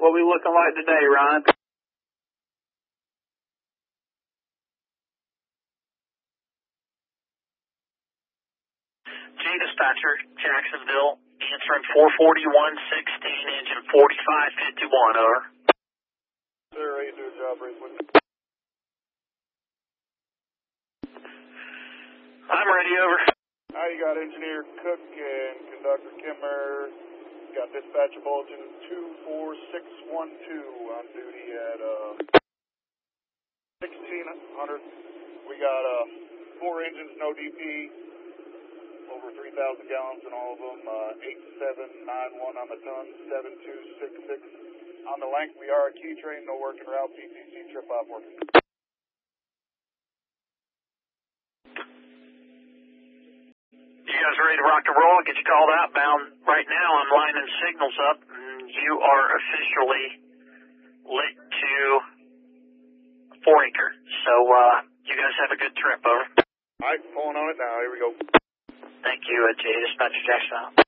What we looking like today, Ryan? G Dispatcher, Jacksonville, answering 44116, engine 4551, over. Sir, ready to do a job brief with me. I'm ready, over. You got Engineer Cook and Conductor Kimmer. Got dispatcher bulletin 24612 on duty at 1600. We got 4 engines, no DP, over 3,000 gallons in all of them. 8791 on the ton, 7266 on the length. We are a key train, no working route, PTC trip off working. You guys ready to rock and roll? Get you called outbound. Right now, I'm lining signals up. You are officially lit to 4-acre. So, you guys have a good trip, over. Alright, pulling on it now. Here we go. Thank you, J Dispatcher Jacksonville.